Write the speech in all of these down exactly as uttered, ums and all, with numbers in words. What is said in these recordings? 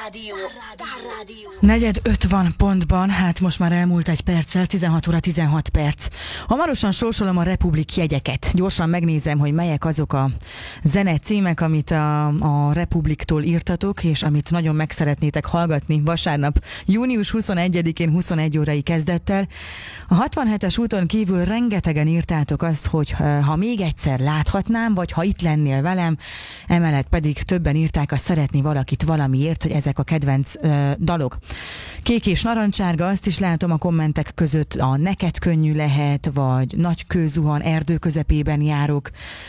Rádió. Rádió. Negyed öt van pontban, hát most már elmúlt egy perccel, tizenhat óra tizenhat perc. Hamarosan sorsolom a Republik jegyeket. Gyorsan megnézem, hogy melyek azok a zene címek, amit a, a Republiktól írtatok, és amit nagyon meg szeretnétek hallgatni vasárnap, június huszonegyedikén huszonegy órai kezdettel. A hatvanhetes úton kívül rengetegen írtátok azt, hogy ha még egyszer láthatnám, vagy ha itt lennél velem, emellett pedig többen írták a szeretni valakit valamiért, hogy ezek a kedvenc uh, dalok. Kék és narancsárga, azt is látom a kommentek között, a neked könnyű lehet, vagy nagy kő zuhan, erdő közepében járok.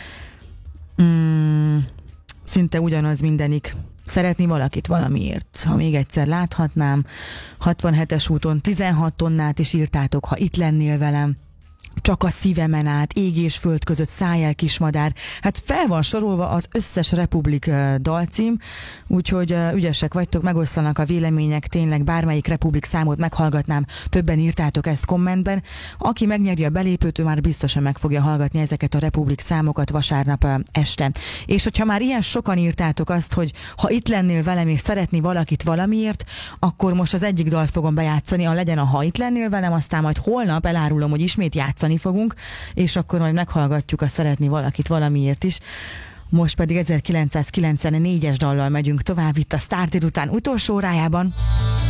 Mm, szinte ugyanaz mindenik. Szeretni valakit valamiért. Ha még egyszer láthatnám, hatvanhetes úton tizenhat tonnát is írtátok, ha itt lennél velem. Csak a szívemen át, ég és föld között szájjel kismadár. Hát fel van sorolva az összes Republik uh, dalcím, úgyhogy uh, ügyesek vagytok, megoszlanak a vélemények, tényleg bármelyik Republik számot meghallgatnám, többen írtátok ezt kommentben. Aki megnyeri a belépőt, ő már biztosan meg fogja hallgatni ezeket a Republik számokat vasárnap uh, este. És hogyha már ilyen sokan írtátok azt, hogy ha itt lennél velem és szeretni valakit valamiért, akkor most az egyik dalt fogom bejátszani, a legyen a ha itt lennél velem, aztán majd holnap elárulom, hogy ismét játszani fogunk, és akkor majd meghallgatjuk a szeretni valakit valamiért is. Most pedig ezerkilencszázkilencvennégyes dallal megyünk tovább itt a Sztár délután utolsó órájában.